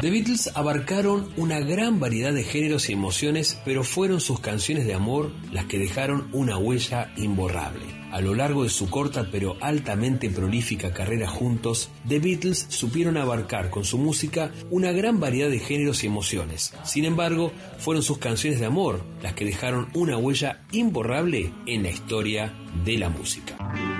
The Beatles abarcaron una gran variedad de géneros y emociones, pero fueron sus canciones de amor las que dejaron una huella imborrable. A lo largo de su corta pero altamente prolífica carrera juntos, The Beatles supieron abarcar con su música una gran variedad de géneros y emociones. Sin embargo, fueron sus canciones de amor las que dejaron una huella imborrable en la historia de la música.